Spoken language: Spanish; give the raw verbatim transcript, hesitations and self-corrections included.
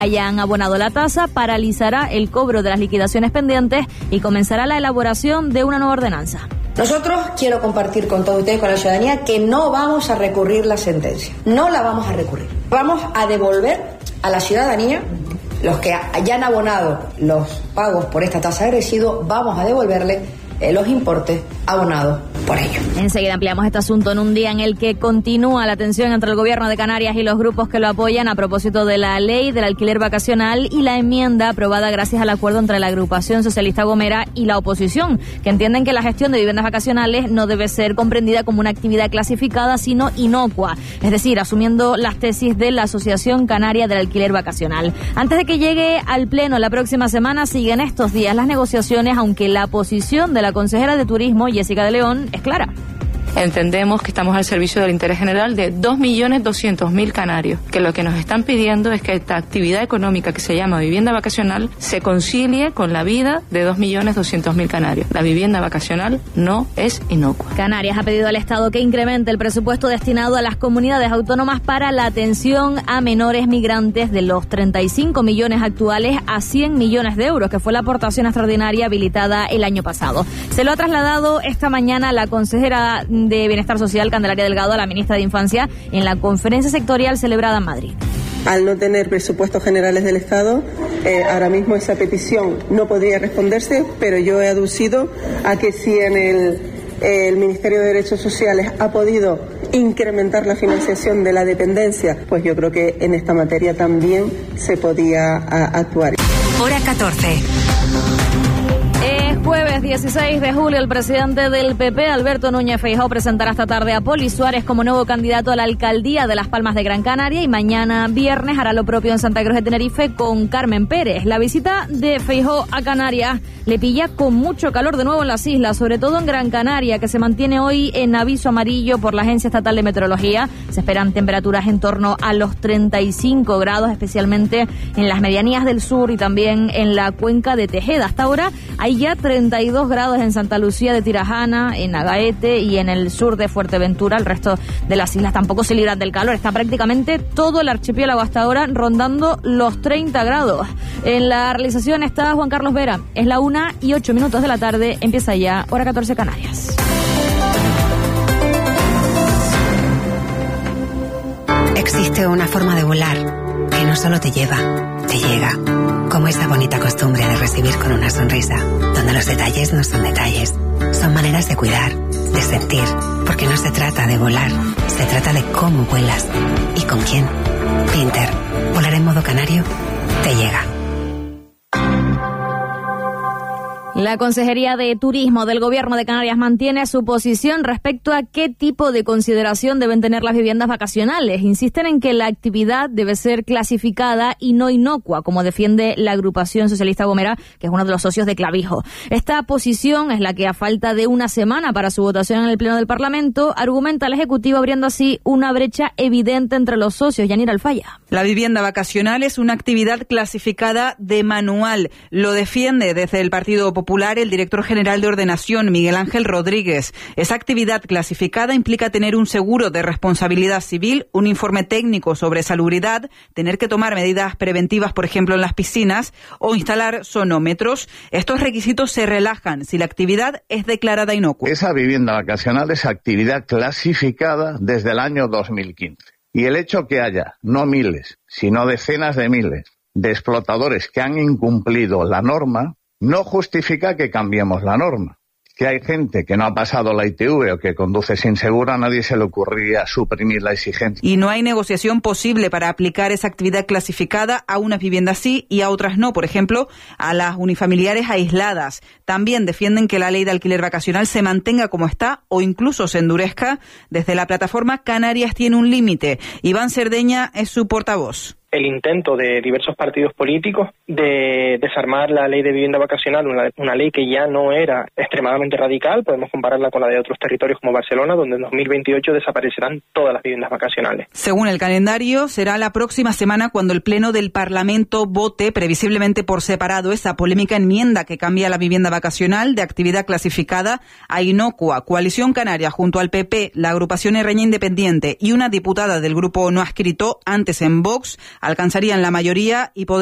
hayan abonado la tasa, paralizará el cobro de las liquidaciones pendientes y comenzará la elaboración de una nueva ordenanza. Nosotros quiero compartir con todos ustedes, con la ciudadanía, que no vamos a recurrir la sentencia. No la vamos a recurrir. Vamos a devolver a la ciudadanía, los que hayan abonado los pagos por esta tasa de residuos, vamos a devolverle eh, los importes abonados por ello. Enseguida ampliamos este asunto en un día en el que continúa la tensión entre el gobierno de Canarias y los grupos que lo apoyan a propósito de la ley del alquiler vacacional y la enmienda aprobada gracias al acuerdo entre la agrupación socialista Gomera y la oposición, que entienden que la gestión de viviendas vacacionales no debe ser comprendida como una actividad clasificada, sino inocua, es decir, asumiendo las tesis de la Asociación Canaria del Alquiler Vacacional. Antes de que llegue al Pleno la próxima semana, siguen estos días las negociaciones, aunque la posición de la consejera de Turismo, Jessica de León, es clara. Entendemos que estamos al servicio del interés general de dos millones doscientos mil canarios, que lo que nos están pidiendo es que esta actividad económica que se llama vivienda vacacional se concilie con la vida de dos millones doscientos mil canarios. La vivienda vacacional no es inocua. Canarias ha pedido al Estado que incremente el presupuesto destinado a las comunidades autónomas para la atención a menores migrantes de los treinta y cinco millones actuales a cien millones de euros, que fue la aportación extraordinaria habilitada el año pasado. Se lo ha trasladado esta mañana la consejera de Bienestar Social, Candelaria Delgado, a la ministra de Infancia en la conferencia sectorial celebrada en Madrid. Al no tener presupuestos generales del Estado, eh, ahora mismo esa petición no podría responderse, pero yo he aducido a que si en el, eh, el Ministerio de Derechos Sociales ha podido incrementar la financiación de la dependencia, pues yo creo que en esta materia también se podía a, actuar. Hora catorce. Es jueves dieciséis de julio. El presidente del P P, Alberto Núñez Feijóo, presentará esta tarde a Poli Suárez como nuevo candidato a la alcaldía de Las Palmas de Gran Canaria y mañana viernes hará lo propio en Santa Cruz de Tenerife con Carmen Pérez. La visita de Feijóo a Canarias le pilla con mucho calor de nuevo en las islas, sobre todo en Gran Canaria, que se mantiene hoy en aviso amarillo por la Agencia Estatal de Meteorología. Se esperan temperaturas en torno a los treinta y cinco grados, especialmente en las medianías del sur y también en la cuenca de Tejeda. Hasta ahora hay ya treinta y dos grados en Santa Lucía de Tirajana, en Agaete y en el sur de Fuerteventura. El resto de las islas tampoco se libran del calor. Está prácticamente todo el archipiélago hasta ahora rondando los treinta grados. En la realización está Juan Carlos Vera. Es la una y ocho minutos de la tarde. Empieza ya Hora catorce Canarias. Existe una forma de volar que no solo te lleva, te llega. Como esa bonita costumbre de recibir con una sonrisa, donde los detalles no son detalles, son maneras de cuidar, de sentir, porque no se trata de volar, se trata de cómo vuelas y con quién. Pinter, volar en modo canario, te llega. La Consejería de Turismo del Gobierno de Canarias mantiene su posición respecto a qué tipo de consideración deben tener las viviendas vacacionales. Insisten en que la actividad debe ser clasificada y no inocua, como defiende la agrupación socialista Gomera, que es uno de los socios de Clavijo. Esta posición es la que, a falta de una semana para su votación en el Pleno del Parlamento, argumenta el Ejecutivo, abriendo así una brecha evidente entre los socios. Yanira Alfaya. La vivienda vacacional es una actividad clasificada de manual. Lo defiende desde el Partido Popular el director general de Ordenación, Miguel Ángel Rodríguez. Esa actividad clasificada implica tener un seguro de responsabilidad civil, un informe técnico sobre salubridad, tener que tomar medidas preventivas, por ejemplo, en las piscinas, o instalar sonómetros. Estos requisitos se relajan si la actividad es declarada inocua. Esa vivienda vacacional es actividad clasificada desde el año dos mil quince. Y el hecho que haya, no miles, sino decenas de miles de explotadores que han incumplido la norma, no justifica que cambiemos la norma. Que hay gente que no ha pasado la I T V o que conduce sin seguro, a nadie se le ocurriría suprimir la exigencia. Y no hay negociación posible para aplicar esa actividad clasificada a unas viviendas sí y a otras no, por ejemplo, a las unifamiliares aisladas. También defienden que la ley de alquiler vacacional se mantenga como está o incluso se endurezca. Desde la plataforma Canarias tiene un límite. Iván Cerdeña es su portavoz. El intento de diversos partidos políticos de desarmar la ley de vivienda vacacional, una, una ley que ya no era extremadamente radical, podemos compararla con la de otros territorios como Barcelona, donde en dos mil veintiocho desaparecerán todas las viviendas vacacionales. Según el calendario, será la próxima semana cuando el Pleno del Parlamento vote, previsiblemente por separado, esa polémica enmienda que cambia la vivienda vacacional de actividad clasificada a inocua. Coalición Canaria, junto al P P, la agrupación Herreña Independiente y una diputada del grupo no adscrito, antes en Vox, alcanzarían la mayoría y podrían